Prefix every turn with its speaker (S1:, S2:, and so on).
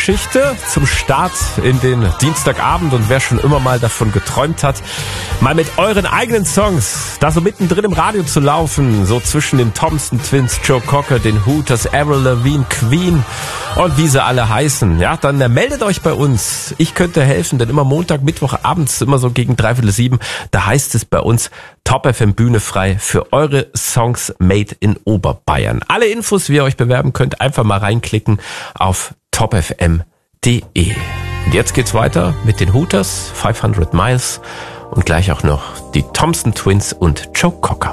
S1: Geschichte zum Start in den Dienstagabend und wer schon immer mal davon geträumt hat, mal mit euren eigenen Songs da so mittendrin im Radio zu laufen, so zwischen den Thompson Twins, Joe Cocker, den Hooters, Avril Lavigne, Queen und wie sie alle heißen, ja, dann meldet euch bei uns. Ich könnte helfen, denn immer Montag, Mittwoch abends, immer so gegen 6:45, da heißt es bei uns Top FM Bühne frei für eure Songs made in Oberbayern. Alle Infos, wie ihr euch bewerben könnt, einfach mal reinklicken auf topfm.de. Und jetzt geht's weiter mit den Hooters, 500 Miles und gleich auch noch die Thompson Twins und Joe Cocker.